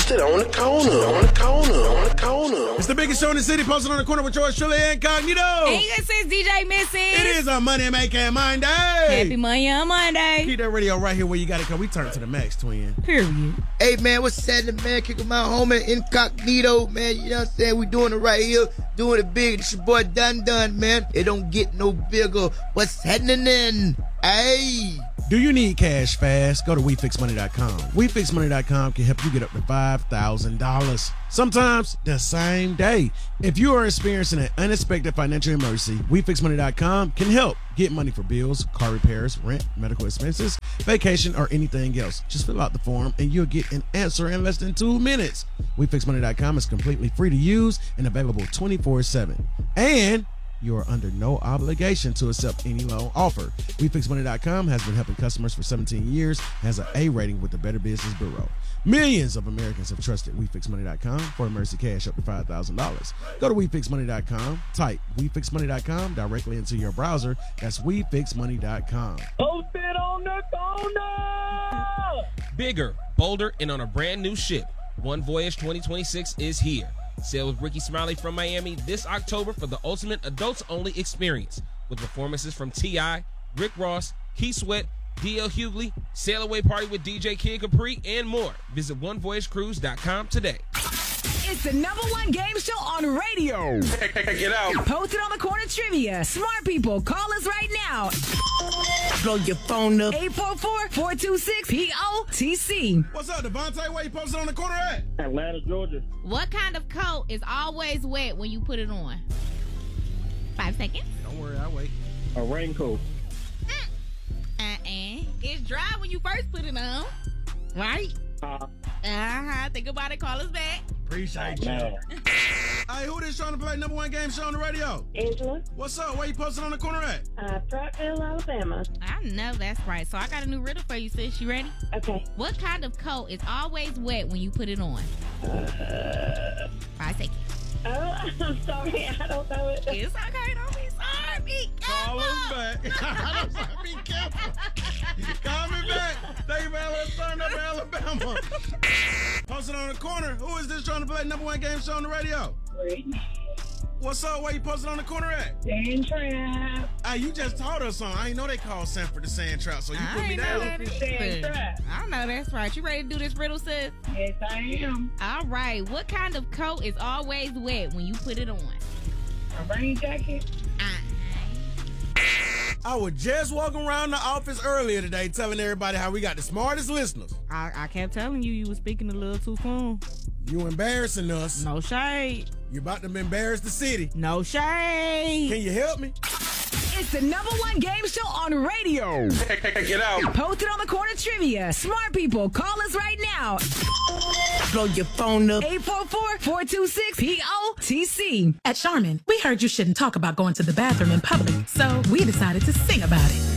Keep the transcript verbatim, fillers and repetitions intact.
Posted on the corner, on the corner, on the corner. It's the biggest show in the city, posted on the corner with yours truly, Incognito. And you says D J Missy. It is a Money Making Monday. Happy Money on Monday. Keep that radio right here where you got it, because we turn to the max, twin. Period. Hey, man, what's happening, man? Kicking my homie Incognito, man. You know what I'm saying? We doing it right here. Doing it big. It's your boy Dun Dun, man. It don't get no bigger. What's happening then? Hey. Do you need cash fast? Go to we fix money dot com. we fix money dot com can help you get up to five thousand dollars. Sometimes the same day. If you are experiencing an unexpected financial emergency, we fix money dot com can help. Get money for bills, car repairs, rent, medical expenses, vacation, or anything else. Just fill out the form and you'll get an answer in less than two minutes. we fix money dot com is completely free to use and available twenty-four seven. And you are under no obligation to accept any loan offer. we fix money dot com has been helping customers for seventeen years, has an A rating with the Better Business Bureau. Millions of Americans have trusted we fix money dot com for emergency cash up to five thousand dollars. Go to we fix money dot com, type we fix money dot com directly into your browser. That's we fix money dot com. Posted on the corner! Bigger, bolder, and on a brand new ship. One Voyage twenty twenty-six is here. Sail with Ricky Smiley from Miami this October for the ultimate adults-only experience with performances from T I, Rick Ross, Keith Sweat, D L Hughley, Sail Away Party with D J Kid Capri, and more. Visit one voyage cruise dot com today. It's the number one game show on radio. Check it out. Posted on the corner trivia. Smart people, call us right now. Blow your phone up. eight four four, four two six, P O T C. What's up, Devontae? Where you posted on the corner at? Atlanta, Georgia. What kind of coat is always wet when you put it on? Five seconds. Don't worry, I'll wait. A raincoat. Uh-uh. It's dry when you first put it on. Right? Uh, Uh-huh. Think about it. Call us back. Appreciate you. man. Hey, who this trying to play number one game show on the radio? Angela, What's up? Where you posted on the corner at? uh, Prattville, Alabama. I know that's right. So I got a new riddle for you, sis. You ready? Okay. What kind of coat is always wet when you put it on? Five seconds. Oh, I'm sorry. I don't know it. It's okay. Don't be sorry. Be Call us back. I'm sorry, be careful. Call me back. Thank you for Alice Turn up in Alabama. Posted on the corner. Who is this trying to play number one game show on the radio? Brittany. What's up? Where you posted on the corner at? Sand Trap. Hey, you just taught us something. I ain't know they call Sanford the Sand Trap, so you I put me ain't know down. that Sand either. Trap. I know that's right. You ready to do this riddle, sis? Yes, I am. All right. What kind of coat is always wet when you put it on? A rain jacket. Uh-huh. I was just walking around the office earlier today telling everybody how we got the smartest listeners. I, I kept telling you you was speaking a little too soon. You embarrassing us. No shade. You about to embarrass the city. No shade. Can you help me? It's the number one game show on radio. Check it out. Posted on the corner trivia. Smart people, call us right now. Blow your phone up. eight four four, four two six, P O T C. At Charmin, we heard you shouldn't talk about going to the bathroom in public, so we decided to sing about it.